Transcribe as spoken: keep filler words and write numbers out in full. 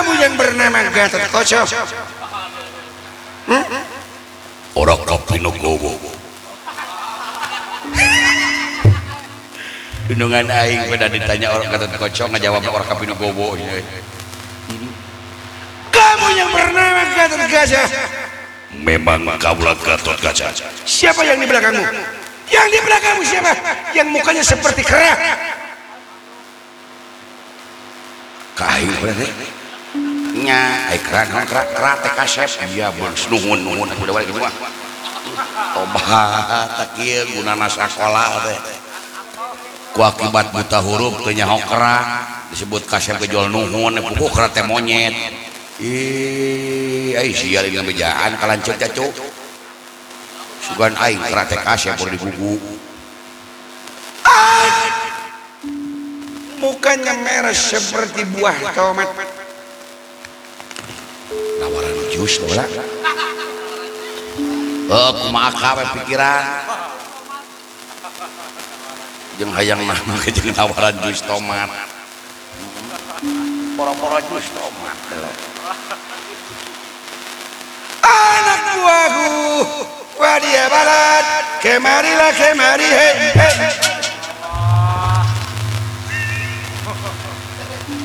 Kamu yang bernama Gatot Kaca. Hmm? Orang Kapinogowo. Dunungan aing pada ditanya orang Gatot Kaca ngajawab orang Kapinogowo. Kamu yang bernama Gatot Kaca. Memang kaulah Gatot Kaca. Siapa yang di belakangmu? Yang di belakangmu siapa? Yang mukanya seperti kera. Kain berarti nya ai keran keran keran teh kasep iya bos nuhun nuhun aku udah balik semua tobat tak kieu gunana sakola teh ku akibat buta huruf teu nyaho keran disebut kasep ke jual nuhun puguh keran teh monyet ih ai sia lagi ngabejaan kalanceut cacu sugan aing keran teh kasep baru digugu mukanya merah seperti buah tomat. Nawaran jus bola. Oh, kumaha kawe pikiran. Jeung hayang mah ge jeung nawaran jus tomat. Poro-poro jus tomat. Anak buahku, wadia balat, kemarilah kemari, hei, hei.